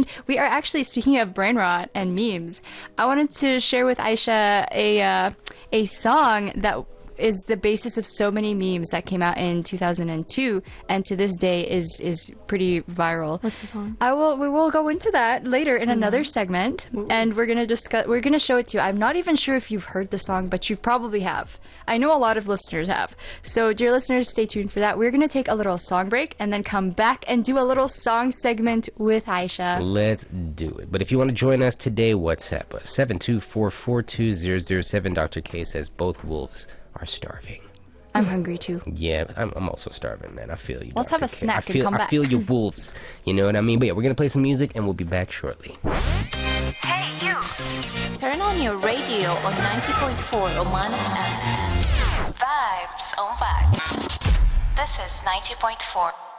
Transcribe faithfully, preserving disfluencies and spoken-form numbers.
And we are actually, speaking of brain rot and memes, I wanted to share with Aisha a uh, a song that is the basis of so many memes that came out in two thousand two and to this day is is pretty viral. What's the song? I will we will go into that later in another segment. Ooh. And we're going to discuss we're going to show it to you. I'm not even sure if you've heard the song, but you probably have. I know a lot of listeners have. So dear listeners, stay tuned for that. We're going to take a little song break and then come back and do a little song segment with Aisha. Let's do it. But if you want to join us today, WhatsApp us seven two four, four two zero zero seven. Doctor K says both wolves are starving. I'm hungry too. Yeah, I'm, I'm also starving, man. I feel you. Let's Doctor have a K. snack I and feel, come I back. feel your wolves. You know what I mean? But yeah, we're going to play some music and we'll be back shortly. Hey, you! Turn on your radio on ninety point four Oman F M. Vibes on vibes. This is ninety point four.